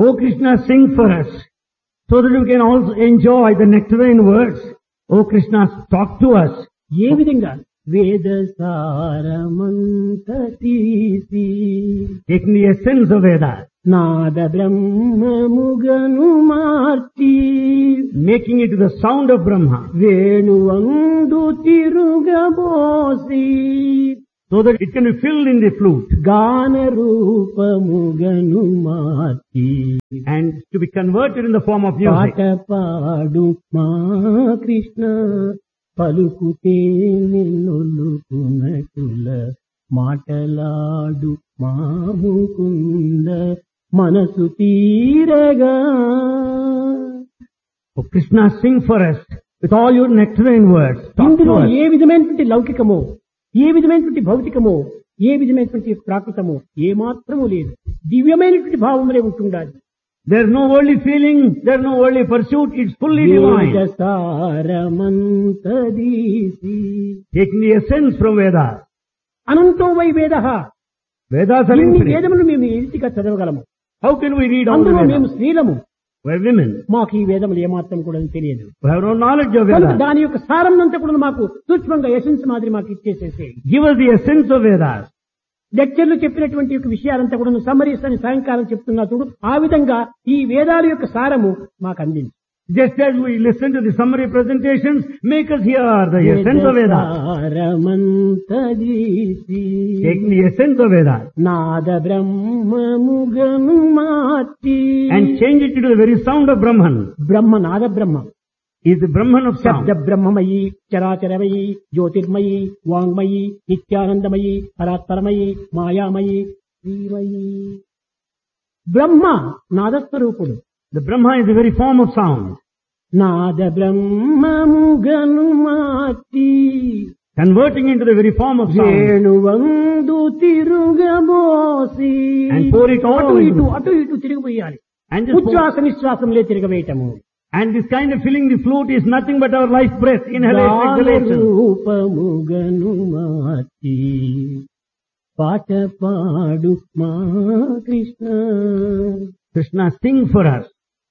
O Krishna, sing for us, so that we can also enjoy the nectarine words. O Krishna, talk to us. ఏ విధంగా వేద సారమంత తీసి Taking the essence of Vedas, Nada బ్రహ్మముగను March making it to the sound of Brahma, వేణువందు తిరుగబోసి so that it can be filled in the flute గాన రూపముగను మార్చి and to be converted in the form of music. పాట పాడు మా కృష్ణ పలుకుతే నిన్నులుకునటుల మాటలాడు మా ముకుంద మనసు తీరగా. O Krishna, sing for us with all your nectarine words. Talk to ఇందులో us. ఏ విధమైనటువంటి లౌకికమో, ఏ విధమైనటువంటి భౌతికమో, ఏ విధమైనటువంటి ప్రాకృతమో ఏ మాత్రము లేదు. దివ్యమైనటువంటి భావములే ఉంటుండాలి. There's no worldly feeling, there's no worldly pursuit, it's fully divine. వేదసారమంతదీసి Taking the essence from Vedas. అనంతో why వేద. Vedas are ఇన్ని infinite. వేదములు మేము ఇంటిగా చదవగలము. How can we read all the అందులో మేము Vedas? స్త్రీలము, We're women. మాకు ఈ వేదములు ఏమాత్రం కూడా తెలియదు. We have no knowledge of కనుక Vedas. దాని యొక్క సారంనంతా కూడా మాకు సూక్ష్మంగా ఎసెన్స్ మాదిరి మాకు ఇచ్చేసేసి Give us the essence of Vedas. లెక్చర్లు చెప్పినటువంటి యొక్క విషయాలంతా కూడా సమ్మరీస్ అని సాయంకాలం చెప్తున్నా చూడు, ఆ విధంగా ఈ వేదాల యొక్క సారము మాకు అందించి Just as we listen to the summary presentations, make us hear the essence of Vedas. సారమంతదీసి Taking the essence of Vedas Nada బ్రహ్మముగను March and change it to the very sound of Brahman. Brahma Nada Brahma Is the Brahman of శబ్ద sound. బ్రహ్మమయి, చరాచరమయి, Jyotirmayi, వాంగ్మయి, నిత్యానందమయి, పరాత్పరమయి, మాయామయి, Srimayi. Brahma నాదస్వరూపుడు. The Brahma is the very form of sound. Nada బ్రహ్మముగను March Converting into the very form of sound. వేణువందు తిరుగబోసి And pour it all అటు ఇటు into- అటు ఇటు తిరిగిపోయాలి. And just pour- ఉచ్ఛ్వాస నిశ్వాసంలే తిరగవేయటము. And this kind of filling the flute is nothing but our life breath, inhalation, exhalation. రూపముగను మార్చి పాట పాడు మా Krishna. Krishna, sing for us.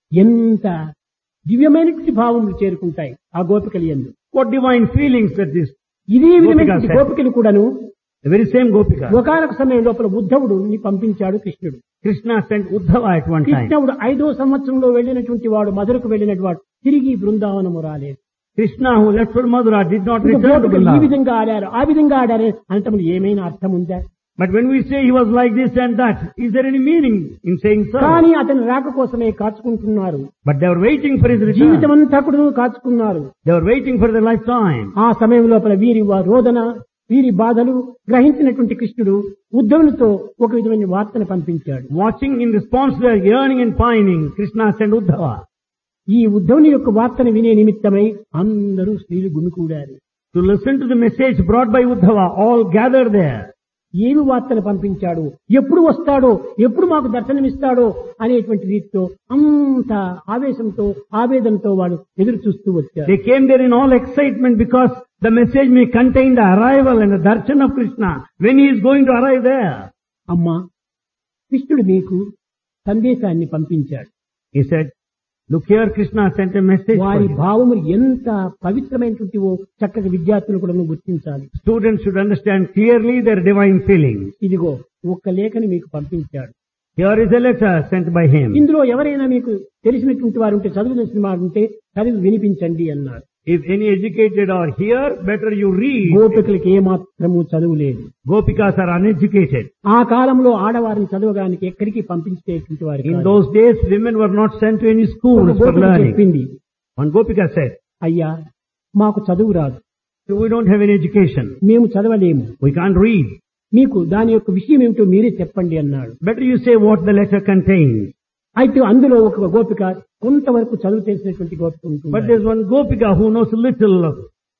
ఎంత దివ్యమైనటువంటి భావములు చేరుకుంటాయి ఆ గోపికలు యందు. What divine feelings that this, ఇదే విధమైనటువంటి గోపికలు గోపికలు కూడాను the very same Gopika. ఒకనొక సమయం లోపల ఉద్ధవుడు పంపించాడు కృష్ణుడు. Krishna sent Uddhava at one time. కృష్ణుడు 5వ సంవత్సరంలో వెళ్ళినటువంటి వాడు, మధురకు వెళ్ళినటువంటి వాడు తిరిగి బృందావనము రాలేదు. Krishna, who left for Madhura, did not ఇంకా return to గోపికలు ఈ Vrindavan. విధంగా ఆడారు, ఆ విధంగా ఆడారు అనటంలో ఏమైనా అర్థం ఉందా? But when we say he was like this and that, is there any meaning in saying so? కానీ అతని రాక కోసమే కాచుకుంటున్నారు. But they were waiting for his జీవితం return. అంతా కూడా కాచుకున్నారు. They were waiting for their lifetime. ఆ సమయం లోపల వీరి రోదన, వీరి బాధలు గ్రహించినటువంటి కృష్ణుడు ఉద్ధవునితో ఒక విధమైన వార్తను పంపించాడు. Watching in response to their yearning and pining, Krishna sent Uddhava. ఈ ఉద్ధవుని యొక్క వార్తను వినే నిమిత్తమై అందరూ స్త్రీలు గుమికూడారు. To listen to the message brought by Uddhava, all gathered there. ఏమి వార్తను పంపించాడు, ఎప్పుడు వస్తాడో, ఎప్పుడు మాకు దర్శనమిస్తాడో అనేటువంటి రీతితో అంత ఆవేశంతో ఆవేదనతో వాడు ఎదురు చూస్తూ వచ్చారు. They came there in all excitement because the message may contain the arrival and the darshan of Krishna, when he is going to arrive there. అమ్మా, కృష్ణుడు మీకు సందేశాన్ని పంపించాడు. He said, look here, Krishna sent a message for వారి you. భావములు ఎంత పవిత్రమైనటువంటివో చక్కగా విద్యార్థులు కూడా గుర్తించాలి. Students should understand clearly their divine feelings. ఇదిగో ఒక్క లేఖని మీకు పంపించాడు. Here is a letter sent by him. ఇందులో ఎవరైనా మీకు తెలిసినటువంటి వారు ఉంటే, చదువు తెలిసిన వారు ఉంటే చదివి వినిపించండి అన్నారు. If any educated are here, better you read. గోపికలకి ఏమాత్రము చదువు లేదు. Gopikas are uneducated. ఆ కాలంలో ఆడవారిని చదవడానికి ఎక్కడికి పంపించేటువంటి వారు In కాదు. those days, women were not sent to any ఒక schools for గోపిక learning. చెప్పింది, One Gopika said, అయ్యా మాకు చదువు రాదు, we don't have any education. మేము చదవలేము, We can't read. మీకు దాని యొక్క విషయం ఏమిటో మీరే చెప్పండి అన్నాడు. Better you say what the letter contains. అయితే అందులో ఒక గోపిక కొంతవరకు చదువు తెలిసినటువంటి గోపిక ఉంటుంది. But there's one Gopika who knows little of,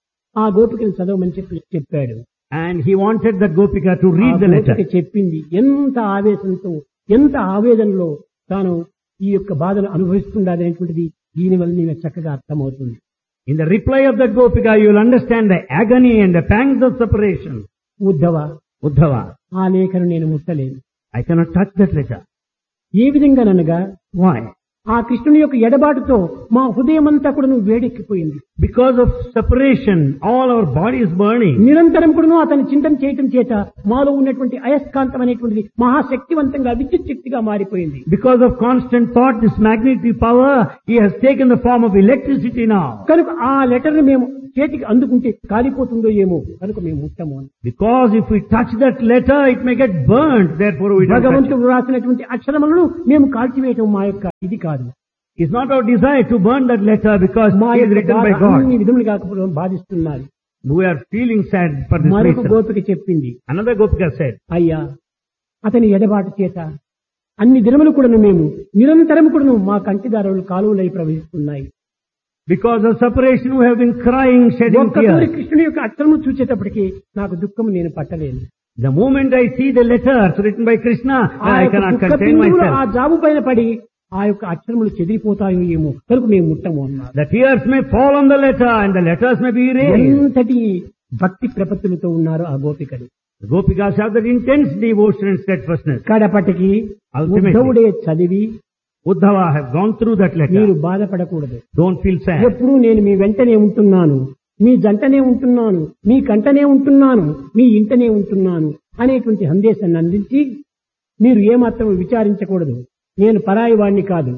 ఆ గోపికను చదవమని చెప్పాడు. and he wanted that Gopika to read the ఆ letter. గోపిక చెప్పింది, ఎంత ఆవేశంతో ఎంత ఆవేదనలో తాను ఈ యొక్క బాధను అనుభవిస్తుండనేటువంటిది దీనివల్ల నీకు చక్కగా అర్థమవుతుంది. In the reply of that Gopika, you will understand the agony and the pangs of separation. Uddhava, Uddhava, ఆ లేఖను నేను ముట్టలేను. I cannot touch that letter. A విధంగానగా Why? ఆ కృష్ణుని యొక్క ఎడబాటుతో మా హృదయం అంతా కూడా వేడెక్కిపోయింది. Because of separation, all our body is burning. నిరంతరం కూడా అతని చింతన చేయటం చేత మాలో ఉన్నటువంటి అయస్కాంతం అనేటువంటిది మహాశక్తివంతంగా విద్యుత్ శక్తిగా మారిపోయింది. Because of constant thought, this magnetic power, he has taken the form of electricity now. కనుక ఆ లెటర్ ని మేము చేతికి అందుకుంటే కాలిపోతుందో ఏమో కనుక మేము ముట్టము అని. Because if we touch that letter, it may get burnt. Therefore we don't touch it. భగవంతుడు రాసినటువంటి అక్షరములను మేము కాల్చివేయటం మా యొక్క ఇది కాదు. It's not our desire to burn that letter because మా it is యొక్క written బాధ by God. అన్ని విధములు కాకపోవడం బాధిస్తున్నారు. We are feeling sad for this మరొక reason. గోపిక చెప్పింది, Another Gopika said, అయ్యా అతని ఎడబాటు చేత అన్ని దినములు కూడాను మేము నిరంతరం కూడాను మా కంటిదారులు కాలువలై ప్రవహిస్తున్నాయి. because of separation we have been crying, shedding ఒక్కసారి tears. కృష్ణుని యొక్క అక్షరము చూసేటప్పటికి నాకు దుఃఖం నేను పట్టలేను. The moment I see the letters written by Krishna, ఆ I యొక్క cannot దుఃఖ contain బిందువులు ఆ myself. జాబు పైన పడి ఆ యొక్క అక్షరములు చెదిరిపోతాయో ఏమో కనుక మేము ముట్టము అన్నారు. The tears may fall on the letter and the letters may be erased. ఎంతటి భక్తి ప్రపత్తులతో ఉన్నారు ఆ గోపికలు. The Gopikas have that intense devotion and steadfastness. కడపటికి Ultimately. ఉద్ధవుడే చదివి Uddhava have gone through that మీరు letter. బాధపడకూడదు. Don't feel sad. ఎప్పుడూ నేను మీ వెంటనే ఉంటున్నాను, మీ జంటనే ఉంటున్నాను, మీ కంటనే ఉంటున్నాను, మీ ఇంటనే ఉంటున్నాను అనేటువంటి సందేశాన్ని అందించి మీరు ఏమాత్రం విచారించకూడదు. నేను పరాయి వాణ్ణి కాదు,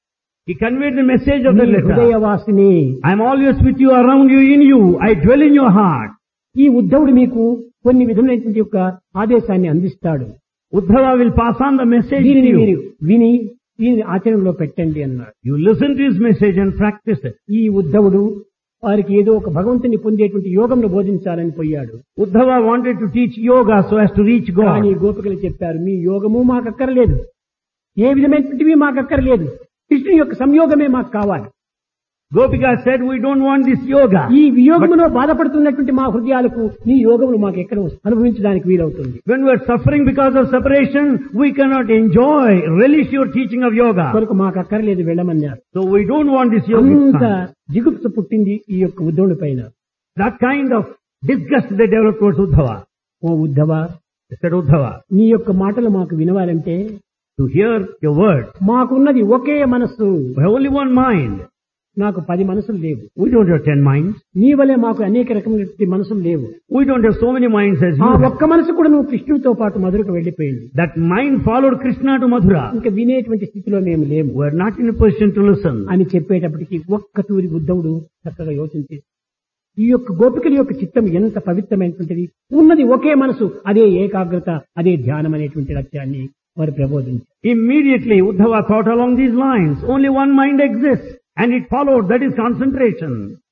He conveyed the message of me the letter. హృదయవాసిని. I am always with you, around you, in you. I dwell in your heart. ఈ ఉద్ధవుడు మీకు కొన్ని విధమైనటువంటి యొక్క ఆదేశాన్ని అందిస్తాడు. Uddhava will pass on the message to దీనిని మీరు you. విని దీని ఆచరణలో పెట్టండి అన్నాడు. You listen to his message and practice it. ఈ ఉద్ధవుడు వారికి ఏదో ఒక భగవంతుని పొందేటువంటి యోగంను బోధించాలని పోయాడు. Uddhava wanted to teach yoga so as to reach కానీ God. గోపికలు చెప్పారు, మీ యోగము మాకక్కర్లేదు, ఏ విధమైనటువంటివి మాకక్కర్లేదు, కృష్ణుని యొక్క సంయోగమే మాకు కావాలి. Gopika said, we don't want this yoga. ఈ వియోగములో బాధపడుతున్నటువంటి మా హృదయాలకు నీ యోగములు మాకు ఎక్కడ అనుభవించడానికి వీలవుతుంది. When we are suffering because of separation, we cannot enjoy, relish your teaching of yoga. కొరకు మాకు అక్కర్లేదు వెళ్ళమన్నారు. So we don't want this అంత yoga. జిగుప్స పుట్టింది ఈ యొక్క ఉద్ధవుడి పైన. That kind of disgust they developed towards Uddhava. Oh Uddhava, They said, Uddhava, నీ యొక్క మాటలు మాకు వినవాలంటే to hear your word, మాకున్నది ఒకే మనస్సు, we have only one mind. నాకు 10 మనసులు లేవు. We don't have 10 minds. నీ వలే మాకు అనేక రకమైన మనసులు లేవు. We don't have so many minds as ఆ you have. ఒక్క మనసు కూడా నువ్వు కృష్ణుడితో పాటు మధురకు వెళ్లిపోయింది. That mind followed Krishna to Mathura. ఇంకా వినేటువంటి స్థితిలో మేము లేము We are not in a position to listen. అని చెప్పేటప్పటికి ఒక్క తూరి ఉద్ధవుడు చక్కగా యోచించి ఈ యొక్క గోపికల యొక్క చిత్తం ఎంత పవిత్రమైనటువంటిది, ఉన్నది ఒకే మనసు, అదే ఏకాగ్రత, అదే ధ్యానం అనేటువంటి లక్ష్యాన్ని వారు ప్రబోధించారు. Immediately Uddhava thought along these lines. Only one mind exists and it followed. That is concentration.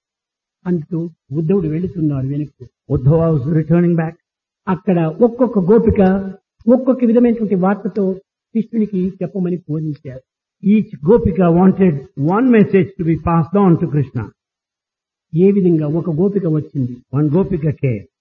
అంటూ ఉద్ధవుడు వెళుతున్నాడు వెనక్కు. Uddhava was returning back. అక్కడ ఒక్కొక్క గోపిక ఒక్కొక్క విధమైనటువంటి వార్తతో కృష్ణునికి చెప్పమని బోధించారు. Each Gopika wanted one message to be passed on to Krishna. ఏ విధంగా ఒక గోపిక వచ్చింది. One Gopika came.